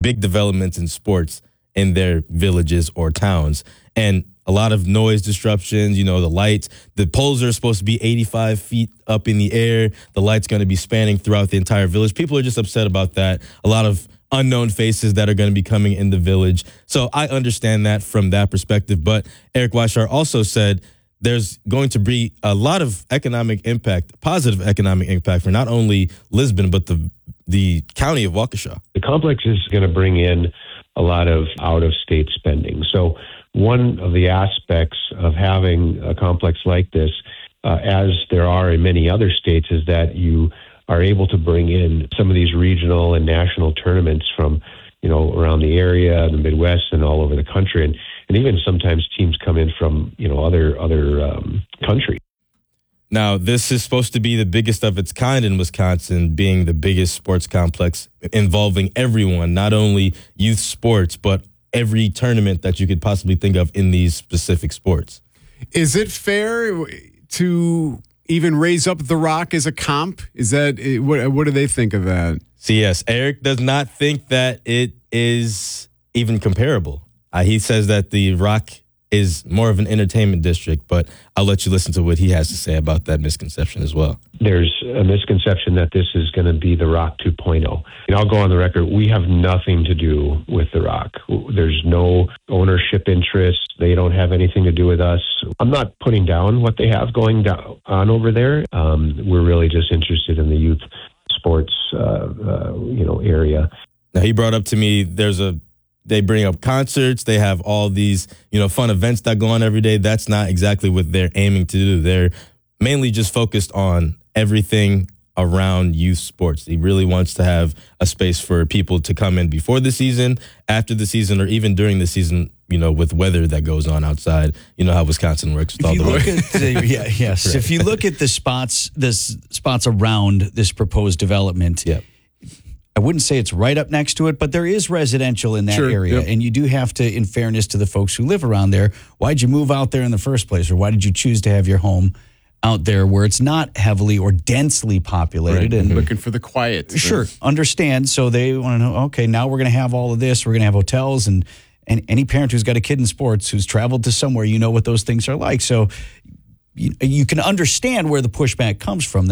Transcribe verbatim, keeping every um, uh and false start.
big developments in sports in their villages or towns. And a lot of noise disruptions, you know, the lights, the poles are supposed to be eighty-five feet up in the air. The light's going to be spanning throughout the entire village. People are just upset about that. A lot of unknown faces that are going to be coming in the village. So I understand that from that perspective. But Eric Weishart also said there's going to be a lot of economic impact, positive economic impact for not only Lisbon, but the the county of Waukesha. The complex is going to bring in a lot of out-of-state spending. So one of the aspects of having a complex like this, uh, as there are in many other states, is that you are able to bring in some of these regional and national tournaments from, you know, around the area, the Midwest, and all over the country. And, and even sometimes teams come in from, you know, other, other um, countries. Now, this is supposed to be the biggest of its kind in Wisconsin, being the biggest sports complex involving everyone, not only youth sports, but every tournament that you could possibly think of in these specific sports. Is it fair to even raise up The Rock as a comp? Is that what, what do they think of that? See, yes, Eric does not think that it is even comparable. Uh, he says that The Rock is more of an entertainment district, but I'll let you listen to what he has to say about that misconception as well. There's a misconception that this is going to be The Rock two point oh. And I'll go on the record, we have nothing to do with The Rock. There's no ownership interest. They don't have anything to do with us. I'm not putting down what they have going down on over there. Um, we're really just interested in the youth sports, uh, uh, you know, area. Now, he brought up to me, there's a They bring up concerts. They have all these, you know, fun events that go on every day. That's not exactly what they're aiming to do. They're mainly just focused on everything around youth sports. He really wants to have a space for people to come in before the season, after the season, or even during the season, you know, with weather that goes on outside. You know how Wisconsin works with all the weather. At, yeah, yes. Right. If you look at the spots, this spots around this proposed development, yeah. I wouldn't say it's right up next to it, but there is residential in that sure, area. yep. And you do have to, in fairness to the folks who live around there, why'd you move out there in the first place? Or why did you choose to have your home out there where it's not heavily or densely populated? Right. And looking for the quiet. Sure, understand. So they want to know, okay, now we're going to have all of this. We're going to have hotels. And, and any parent who's got a kid in sports who's traveled to somewhere, you know what those things are like. So you, you can understand where the pushback comes from.